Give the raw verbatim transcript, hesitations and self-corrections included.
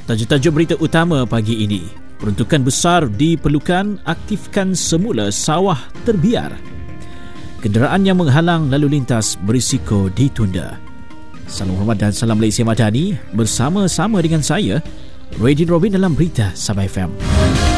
Tajuk-tajuk berita utama pagi ini. Peruntukan besar diperlukan, aktifkan semula sawah terbiar. Kenderaan yang menghalang lalu lintas berisiko ditunda. Salam hormat dan salam Malaysia Madani bersama-sama dengan saya, Radin Robin dalam Berita Sabah F M.